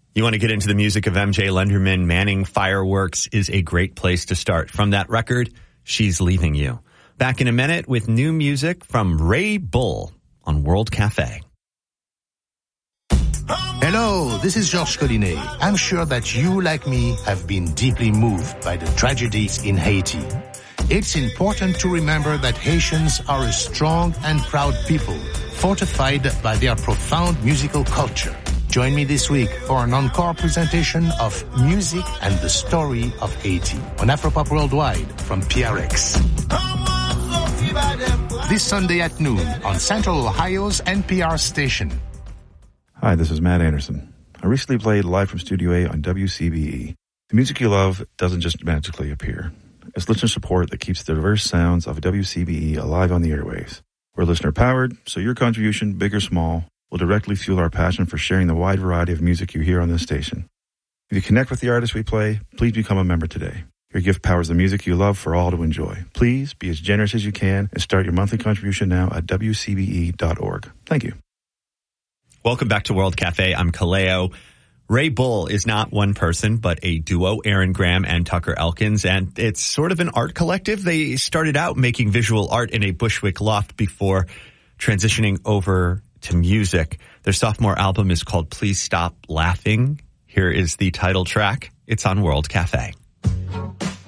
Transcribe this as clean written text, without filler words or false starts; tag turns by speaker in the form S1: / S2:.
S1: You want to get into the music of MJ Lenderman, Manning Fireworks is a great place to start. From that record, She's Leaving You. Back in a minute with new music from Ray Bull on World Cafe.
S2: Hello, this is Georges Collinet. I'm sure that you, like me, have been deeply moved by the tragedies in Haiti. It's important to remember that Haitians are a strong and proud people, fortified by their profound musical culture. Join me this week for an encore presentation of Music and the Story of Haiti on Afropop Worldwide from PRX. This Sunday at noon on Central Ohio's NPR station.
S3: Hi, this is Matt Anderson. I recently played live from Studio A on WCBE. The music you love doesn't just magically appear. It's listener support that keeps the diverse sounds of WCBE alive on the airwaves. We're listener-powered, so your contribution, big or small, will directly fuel our passion for sharing the wide variety of music you hear on this station. If you connect with the artists we play, please become a member today. Your gift powers the music you love for all to enjoy. Please be as generous as you can and start your monthly contribution now at WCBE.org. Thank you.
S1: Welcome back to World Cafe. I'm Kaleo. Ray Bull is not one person, but a duo, Aaron Graham and Tucker Elkins, and it's sort of an art collective. They started out making visual art in a Bushwick loft before transitioning over to music. Their sophomore album is called Please Stop Laughing. Here is the title track. It's on World Cafe.